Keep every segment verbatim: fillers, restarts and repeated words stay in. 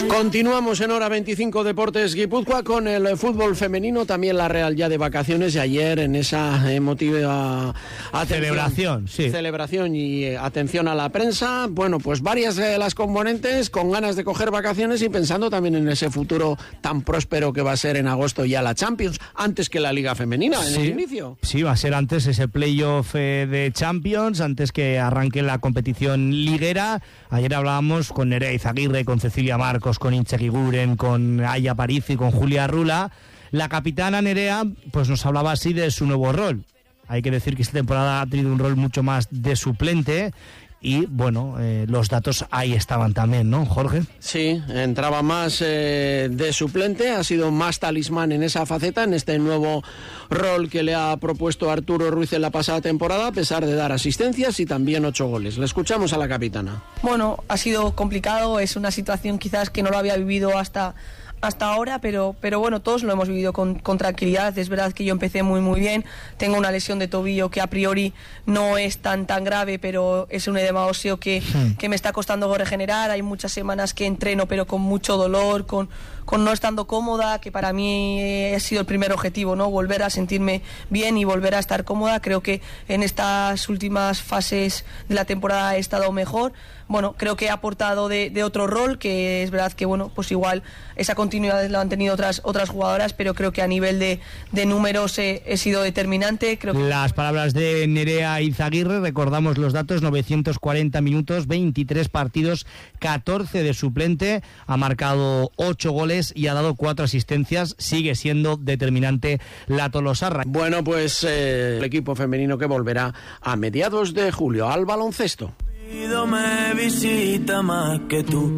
Continuamos en Hora veinticinco Deportes Guipúzcoa con el fútbol femenino, también la Real ya de vacaciones y ayer en esa emotiva atención, celebración, sí. celebración y eh, atención a la prensa. Bueno, pues varias de las componentes con ganas de coger vacaciones y pensando también en ese futuro tan próspero que va a ser en agosto ya la Champions, antes que la Liga Femenina en sí, el inicio. Sí, va a ser antes ese playoff eh, de Champions, antes que arranque la competición liguera. Ayer hablábamos con Nerea Izaguirre, con Cecilia Marcos, con Incheki Guren, con Aya París y con Julia Rula. La capitana Nerea pues nos hablaba así de su nuevo rol. Hay que decir que esta temporada ha tenido un rol mucho más de suplente y bueno, eh, los datos ahí estaban también, ¿no, Jorge? Sí, entraba más eh, de suplente, ha sido más talismán en esa faceta, en este nuevo rol que le ha propuesto Arturo Ruiz en la pasada temporada, a pesar de dar asistencias y también ocho goles. Le escuchamos a la capitana. Bueno, ha sido complicado, es una situación quizás que no lo había vivido hasta... hasta ahora, pero pero bueno, todos lo hemos vivido con, con tranquilidad. Es verdad que yo empecé muy muy bien, tengo una lesión de tobillo que a priori no es tan tan grave, pero es un edema óseo que, sí. que me está costando regenerar. Hay muchas semanas que entreno pero con mucho dolor, con, con no estando cómoda, que para mí ha sido el primer objetivo, ¿no? Volver a sentirme bien y volver a estar cómoda. Creo que en estas últimas fases de la temporada he estado mejor. Bueno, creo que he aportado de, de otro rol, que es verdad que bueno, pues igual esa continuidad lo han tenido otras otras jugadoras, pero creo que a nivel de, de números he, he sido determinante. Creo que... Las palabras de Nerea Izaguirre, recordamos los datos: novecientos cuarenta minutos, veintitrés partidos, catorce de suplente, ha marcado ocho goles y ha dado cuatro asistencias. Sigue siendo determinante la tolosarra. Bueno, pues eh, el equipo femenino que volverá a mediados de julio al baloncesto. Me visita más que tú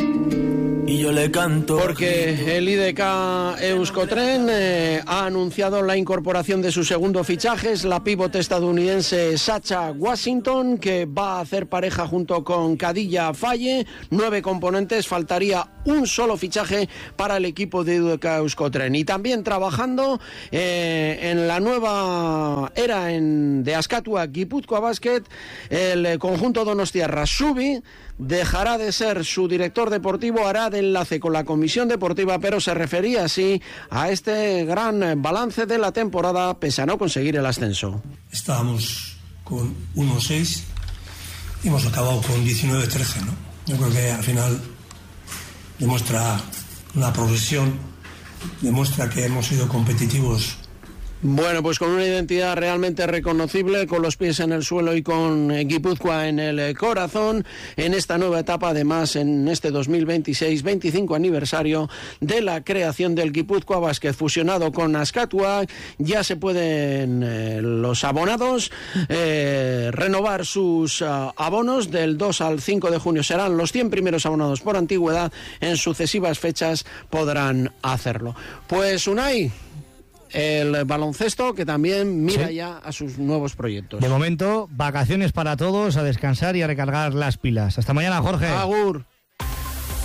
y yo le canto. Porque el I D K Euskotren eh, ha anunciado la incorporación de su segundo fichaje, es la pívot estadounidense Sacha Washington, que va a hacer pareja junto con Khadija Faye. Nueve componentes, faltaría un solo fichaje para el equipo de I D K Euskotren. Y también trabajando eh, en la nueva era en, de Askatua Gipuzkoa Basket, el conjunto donostiarra Subi dejará de ser su director deportivo, hará de enlace con la comisión deportiva, pero se refería así a este gran balance de la temporada pese a no conseguir el ascenso. Estábamos con uno seis y hemos acabado con diecinueve trece, ¿no? Yo creo que al final demuestra una progresión, demuestra que hemos sido competitivos. Bueno, pues con una identidad realmente reconocible, con los pies en el suelo y con Guipúzcoa en el corazón, en esta nueva etapa, además en este dos mil veintiséis, veinticinco aniversario de la creación del Guipúzcoa Basket fusionado con Askatua. Ya se pueden eh, los abonados eh, renovar sus uh, abonos del dos al cinco de junio. Serán los cien primeros abonados por antigüedad, en sucesivas fechas podrán hacerlo. Pues Unai, el baloncesto que también mira sí. ya a sus nuevos proyectos. De momento, vacaciones para todos, a descansar y a recargar las pilas. Hasta mañana, Jorge. Agur.